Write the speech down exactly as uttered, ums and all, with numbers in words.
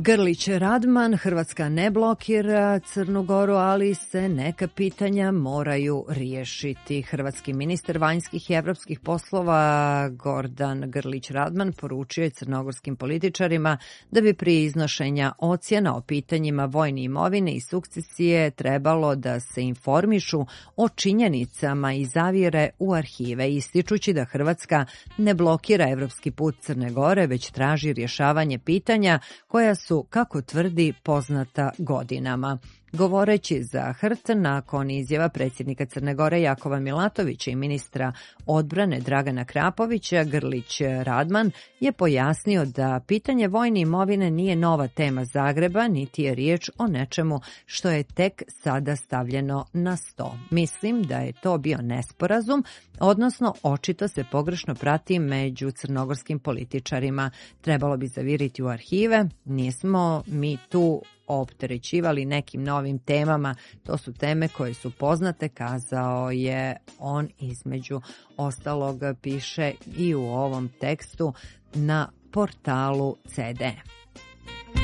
Grlić Radman, Hrvatska ne blokira Crnu Goru, ali se neka pitanja moraju riješiti. Hrvatski ministar vanjskih i evropskih poslova Gordan Grlić Radman poručio je crnogorskim političarima da bi prije iznošenja ocjena o pitanjima vojne imovine i sukcesije trebalo da se informišu o činjenicama i zavjere u arhive, ističući da Hrvatska ne blokira evropski put Crne Gore, već traži rješavanje pitanja koja su, kako tvrdi, poznata godinama. Govoreći za H R T nakon izjava predsjednika Crne Gore Jakova Milatovića i ministra odbrane Dragana Krapovića, Grlić Radman je pojasnio da pitanje vojne imovine nije nova tema Zagreba, niti je riječ o nečemu što je tek sada stavljeno na sto. Mislim da je to bio nesporazum, odnosno očito se pogrešno prati među crnogorskim političarima. Trebalo bi zaviriti u arhive, nismo mi tu opterećivali nekim novim temama, to su teme koje su poznate, kazao je on, između ostalog piše i u ovom tekstu na portalu C D.